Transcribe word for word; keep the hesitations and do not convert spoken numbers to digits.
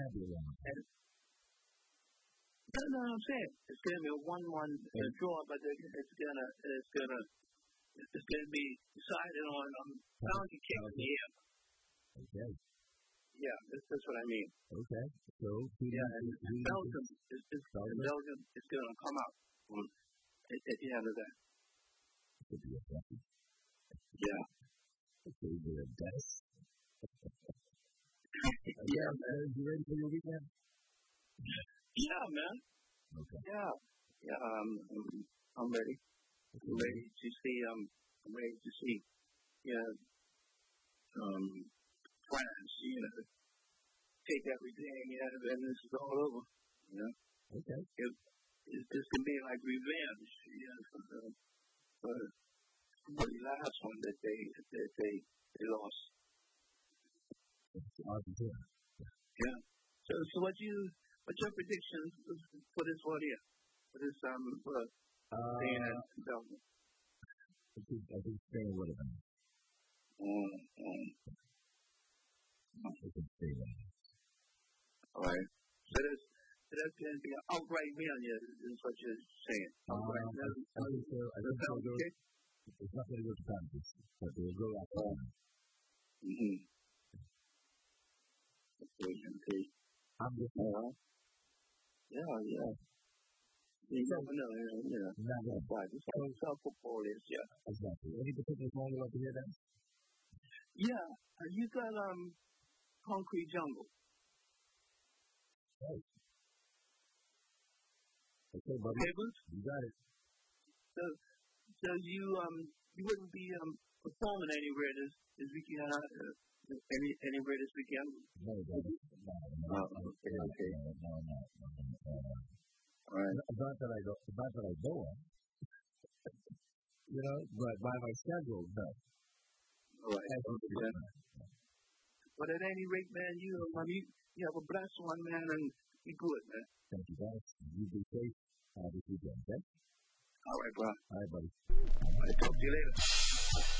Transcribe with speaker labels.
Speaker 1: can't be a one.
Speaker 2: And, no, no, I'm saying it's going to be a one-one uh, draw, but it's gonna, it's gonna, it's gonna be decided on um, penalty kick in the air.
Speaker 1: Okay.
Speaker 2: Yeah, that's, that's what I mean.
Speaker 1: Okay. So,
Speaker 2: yeah, and Belgium is, is Belgium? Belgium is going to come out um, at, at the end of that.
Speaker 1: Could be a second.
Speaker 2: Yeah.
Speaker 1: Okay, you're a Dennis. Yeah, man. You ready for your weekend?
Speaker 2: Yeah, man.
Speaker 1: Okay.
Speaker 2: Yeah. Yeah, um, I'm ready. I'm ready to see, um, I'm ready to see, yeah, um, France, you know, take everything, yeah, and this is all over, you know.
Speaker 1: Okay.
Speaker 2: It, it's just going to be like revenge, yeah, for the, for, for the last one that they, that they, they lost.
Speaker 1: Argentina.
Speaker 2: Yeah. So, so what you, what's your prediction for this one here? For this, um, for Spain uh, and Belgium?
Speaker 1: I think, I think Spain would have been.
Speaker 2: Um, um,
Speaker 1: I think Spain would have been.
Speaker 2: All right. So that's, so that's going to be an outright win, is what you're saying. Outright
Speaker 1: um, win. I, I think so. I think so. Go, it's not going to go to penalties, but they'll go after
Speaker 2: oh. Mm-hmm. Okay, okay.
Speaker 1: I'm just
Speaker 2: uh, yeah, yeah. You never know, you know.
Speaker 1: Not
Speaker 2: that's right. It's how football is, yeah.
Speaker 1: Exactly. Any particular song you want to hear, Dan?
Speaker 2: Yeah. Uh, you got um, Concrete Jungle.
Speaker 1: Right. Okay, buddy.
Speaker 2: Okay, Bruce?
Speaker 1: You got it.
Speaker 2: So, so you um, you wouldn't be um performing anywhere this this weekend, uh, any anywhere this weekend?
Speaker 1: No, buddy. No, no,
Speaker 2: oh, okay,
Speaker 1: no,
Speaker 2: okay.
Speaker 1: No, no, no, no, no, no.
Speaker 2: All right.
Speaker 1: Not that I go, not that I go on. You know, but by my schedule, no.
Speaker 2: All right. Okay. But at any rate, man, you um, you you have a blessed one, man, and be good, man.
Speaker 1: Thank you, guys. You be safe uh, this weekend, okay?
Speaker 2: All right, bro.
Speaker 1: All right, buddy.
Speaker 2: All right, talk to you later.